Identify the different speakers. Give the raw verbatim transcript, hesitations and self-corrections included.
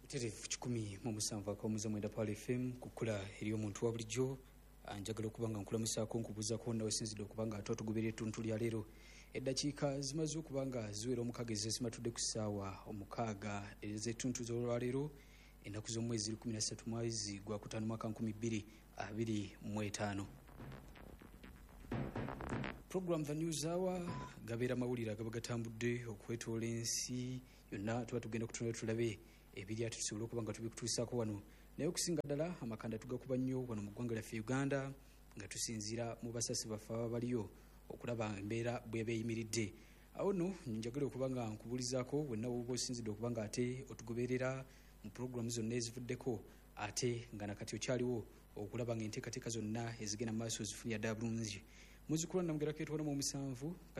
Speaker 1: Terefu kikumi mu musanvu akawumuza mwenda Pal F M kukula eri omuntu wa bulijjo njagala okubanga nkulamusaako nkubuuzaako nawe sinzidde okubanga ate otugoberera ettuntu lya leero eddakiika zimaze okubanga ziwera omukaaga zimatudde ku ssaawa omukaaga ez'ettuntu z'olwaleero ennaku z'omwezi ziri kumi na ssatu mwezi gwa kutaano mwaka nkumi bbiri abiri mu etaano. Program The News Hour gabeera amawulire agaba gatambudde okwetoola ensi yonna tuba tugenda kutunula tulabe ebiri ate tusobole okuba nga tubikutuusaako wano naye okusinga ddala amakanda tugakuba nnyo wano mu ggwanga lyaffe Uganda nga tusinziira mu basasi baffe ababa baliyo okulaba embeera bw'eba eyimiridde. Awo nno njagala okuba nga nkubuulizaako wenna woba osinzidde okuba nga ate otugoberera mu puroguramu zonna ezivuddeko ate nga nakati okyaliwo okulaba nga enteekateeka zonna ezigenda mu maaso zifunira ddala bulungi. Muzikula namugerako etwala mu musanvu